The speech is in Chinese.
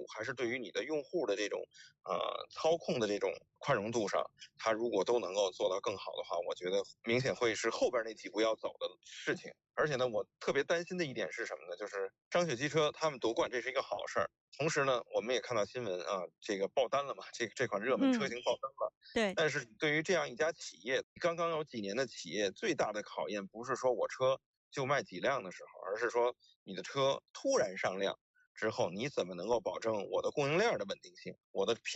还是对于你的用户的这种操控的这种宽容度上，它如果都能够做到更好的话，我觉得明显会是后边那几步要走的事情。而且呢，我特别担心的一点是什么呢？就是张雪汽车他们夺冠，这是一个好事儿。同时呢，我们也看到新闻啊，这个爆单了嘛，这款热门车型爆单了。 对， 但是对于这样一家企业，刚刚有几年的企业，最大的考验不是说我车就卖几辆的时候，而是说你的车突然上量之后，你怎么能够保证我的供应链的稳定性，我的品